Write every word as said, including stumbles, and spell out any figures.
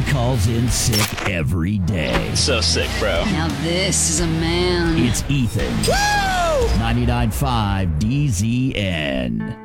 calls in sick every day. So sick, bro. Now this is a man. It's Ethan. Woo! ninety-nine point five D Z N.